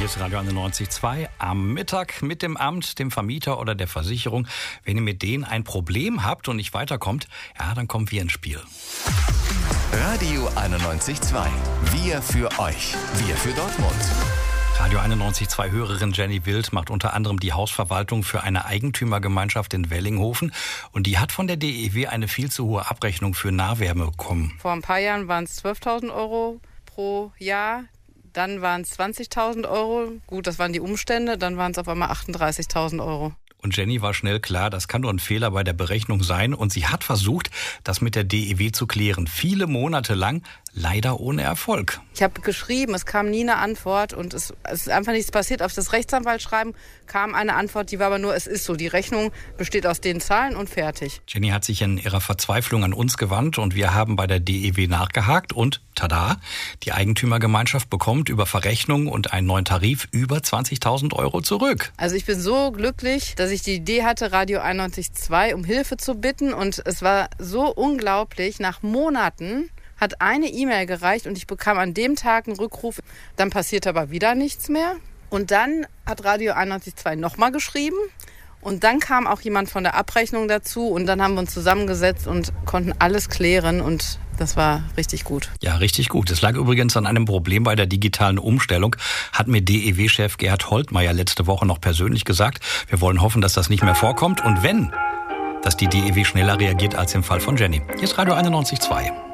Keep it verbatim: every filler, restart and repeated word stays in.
Hier ist Radio einundneunzig Komma zwei am Mittag mit dem Amt, dem Vermieter oder der Versicherung. Wenn ihr mit denen ein Problem habt und nicht weiterkommt, ja, dann kommen wir ins Spiel. Radio einundneunzig Komma zwei. Wir für euch. Wir für Dortmund. Radio einundneunzig Komma zwei Hörerin Jenny Wild macht unter anderem die Hausverwaltung für eine Eigentümergemeinschaft in Wellinghofen. Und die hat von der D E W eine viel zu hohe Abrechnung für Nahwärme bekommen. Vor ein paar Jahren waren es zwölftausend Euro pro Jahr. Dann waren es zwanzigtausend Euro. Gut, das waren die Umstände. Dann waren es auf einmal achtunddreißigtausend Euro. Und Jenny war schnell klar, das kann nur ein Fehler bei der Berechnung sein. Und sie hat versucht, das mit der D E W zu klären. Viele Monate lang, leider ohne Erfolg. Ich habe geschrieben, es kam nie eine Antwort und es, es ist einfach nichts passiert. Auf das Rechtsanwaltsschreiben kam eine Antwort, die war aber nur, es ist so. Die Rechnung besteht aus den Zahlen und fertig. Jenny hat sich in ihrer Verzweiflung an uns gewandt und wir haben bei der D E W nachgehakt und tada, die Eigentümergemeinschaft bekommt über Verrechnung und einen neuen Tarif über zwanzigtausend Euro zurück. Also ich bin so glücklich, dass ich die Idee hatte, Radio einundneunzig Komma zwei um Hilfe zu bitten und es war so unglaublich, nach Monaten hat eine E-Mail gereicht und ich bekam an dem Tag einen Rückruf. Dann passierte aber wieder nichts mehr. Und dann hat Radio einundneunzig Komma zwei nochmal geschrieben. Und dann kam auch jemand von der Abrechnung dazu. Und dann haben wir uns zusammengesetzt und konnten alles klären. Und das war richtig gut. Ja, richtig gut. Es lag übrigens an einem Problem bei der digitalen Umstellung. Hat mir D E W-Chef Gerhard Holtmeier letzte Woche noch persönlich gesagt. Wir wollen hoffen, dass das nicht mehr vorkommt. Und wenn, dass die D E W schneller reagiert als im Fall von Jenny. Hier ist Radio einundneunzig Komma zwei.